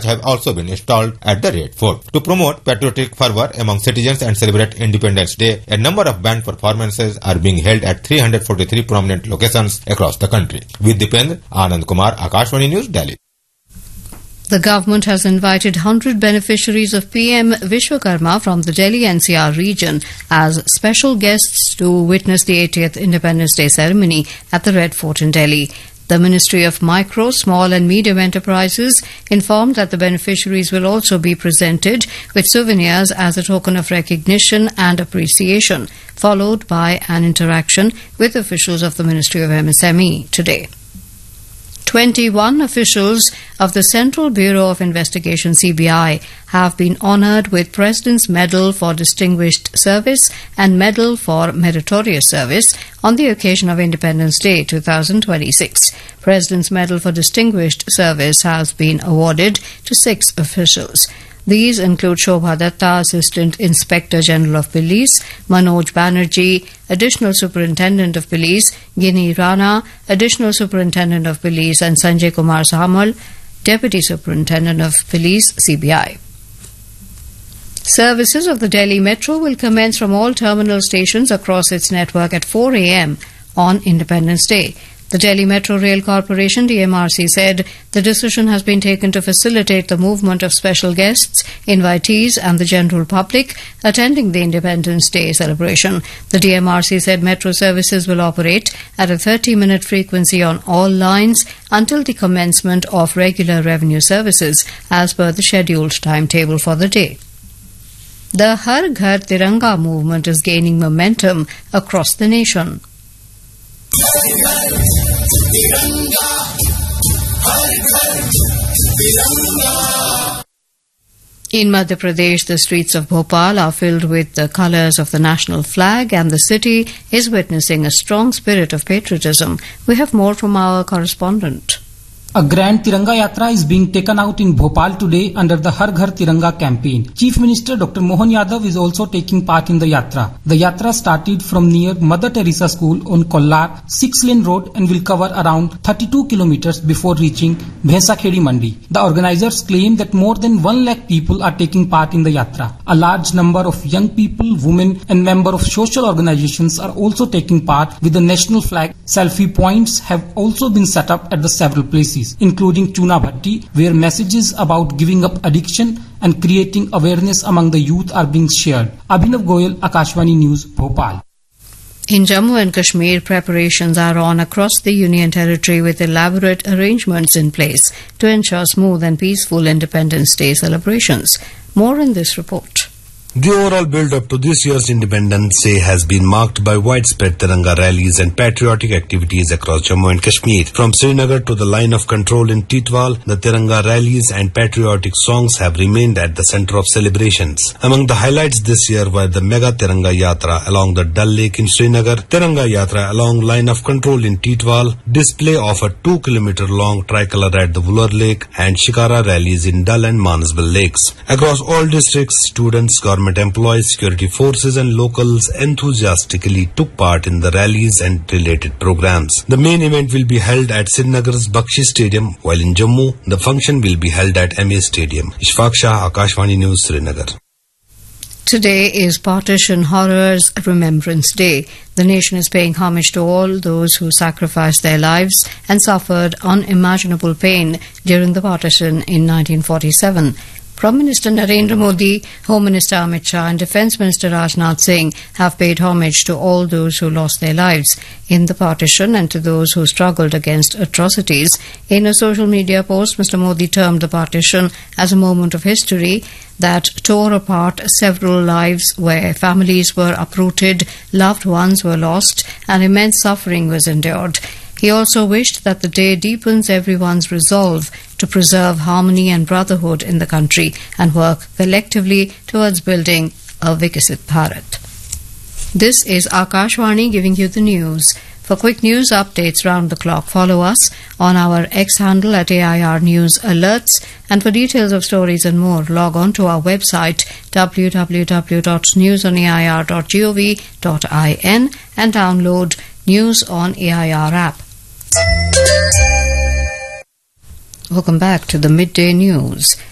cameras have also been installed at the Red Fort. To promote patriotic fervor among citizens and celebrate Independence Day, a number of band performances are being held at 343 prominent locations across the country. With Dipendra, Anand Kumar, Akashvani News, Delhi. The government has invited 100 beneficiaries of PM Vishwakarma from the Delhi NCR region as special guests to witness the 80th Independence Day ceremony at the Red Fort in Delhi. The Ministry of Micro, Small and Medium Enterprises informed that the beneficiaries will also be presented with souvenirs as a token of recognition and appreciation, followed by an interaction with officials of the Ministry of MSME today. 21 officials of the Central Bureau of Investigation (CBI) have been honoured with President's Medal for Distinguished Service and Medal for Meritorious Service on the occasion of Independence Day 2026. President's Medal for Distinguished Service has been awarded to 6 officials. These include Shobha Datta, Assistant Inspector General of Police, Manoj Banerjee, Additional Superintendent of Police, Ginni Rana, Additional Superintendent of Police, and Sanjay Kumar Samal, Deputy Superintendent of Police, CBI. Services of the Delhi Metro will commence from all terminal stations across its network at 4 a.m. on Independence Day. The Delhi Metro Rail Corporation, DMRC, said the decision has been taken to facilitate the movement of special guests, invitees and the general public attending the Independence Day celebration. The DMRC said metro services will operate at a 30-minute frequency on all lines until the commencement of regular revenue services as per the scheduled timetable for the day. The Har Ghar Tiranga movement is gaining momentum across the nation. In Madhya Pradesh, the streets of Bhopal are filled with the colours of the national flag, and the city is witnessing a strong spirit of patriotism. We have more from our correspondent. A grand Tiranga Yatra is being taken out in Bhopal today under the Har Ghar Tiranga campaign. Chief Minister Dr. Mohan Yadav is also taking part in the Yatra. The Yatra started from near Mother Teresa School on Kollar 6-lane road and will cover around 32 kilometers before reaching Bhensakhedi Mandi. The organizers claim that more than 1 lakh people are taking part in the Yatra. A large number of young people, women and members of social organizations are also taking part with the national flag. Selfie points have also been set up at the several places, including Chuna Bhatti, where messages about giving up addiction and creating awareness among the youth are being shared. Abhinav Goyal, Akashvani News, Bhopal. In Jammu and Kashmir, preparations are on across the Union Territory with elaborate arrangements in place to ensure smooth and peaceful Independence Day celebrations. More in this report. The overall build-up to this year's Independence Day has been marked by widespread Tiranga rallies and patriotic activities across Jammu and Kashmir. From Srinagar to the line of control in Titwal, the Tiranga rallies and patriotic songs have remained at the center of celebrations. Among the highlights this year were the Mega Tiranga Yatra along the Dal Lake in Srinagar, Tiranga Yatra along line of control in Titwal, display of a 2-kilometer-long tricolor at the Vular Lake, and Shikara rallies in Dal and Manasbal lakes. Across all districts, students, government employees, security forces and locals enthusiastically took part in the rallies and related programs. The main event will be held at Srinagar's Bakshi Stadium, while in Jammu, the function will be held at MA Stadium. Ishfaq Shah, Akashvani News, Srinagar. Today is Partition Horrors Remembrance Day. The nation is paying homage to all those who sacrificed their lives and suffered unimaginable pain during the partition in 1947. Prime Minister Narendra Modi, Home Minister Amit Shah and Defence Minister Rajnath Singh have paid homage to all those who lost their lives in the partition and to those who struggled against atrocities. In a social media post, Mr. Modi termed the partition as a moment of history that tore apart several lives, where families were uprooted, loved ones were lost, and immense suffering was endured. He also wished that the day deepens everyone's resolve to preserve harmony and brotherhood in the country and work collectively towards building a Vikasit Bharat. This is Akashvani giving you the news. For quick news updates round the clock, follow us on our X handle at AIR News Alerts. And for details of stories and more, log on to our website www.newsonair.gov.in and download News on AIR app. Welcome back to the Midday News.